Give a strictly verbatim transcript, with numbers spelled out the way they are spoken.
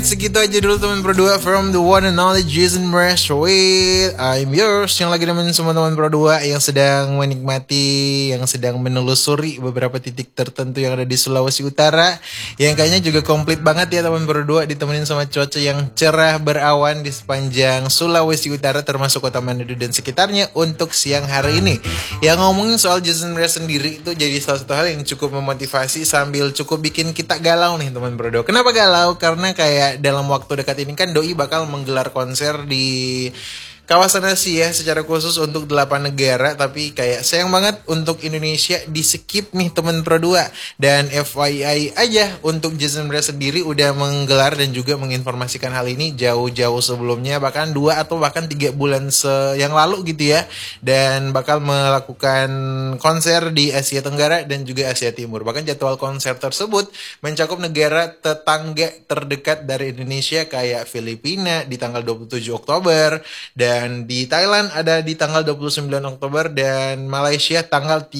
Segitu aja dulu teman Pro dua from the one and only Jason Mraz with I'm Yours, yang lagi nemenin semua teman Pro dua yang sedang menikmati, yang sedang menelusuri beberapa titik tertentu yang ada di Sulawesi Utara, yang kayaknya juga komplit banget ya teman Pro dua, ditemenin sama cuaca yang cerah berawan di sepanjang Sulawesi Utara termasuk Kota Manado dan sekitarnya untuk siang hari ini. Yang ngomongin soal Jason Mraz sendiri itu jadi salah satu hal yang cukup memotivasi sambil cukup bikin kita galau nih teman Pro dua. Kenapa galau? Karena kayak dalam waktu dekat ini kan Doi bakal menggelar konser di kawasan Asia secara khusus untuk delapan negara, tapi kayak sayang banget untuk Indonesia di skip nih temen Pro dua. Dan F Y I aja untuk Jason Mraz sendiri udah menggelar dan juga menginformasikan hal ini jauh-jauh sebelumnya, bahkan dua atau bahkan tiga bulan se yang lalu gitu ya, dan bakal melakukan konser di Asia Tenggara dan juga Asia Timur. Bahkan jadwal konser tersebut mencakup negara tetangga terdekat dari Indonesia kayak Filipina di tanggal dua puluh tujuh Oktober, dan di Thailand ada di tanggal dua puluh sembilan Oktober, dan Malaysia tanggal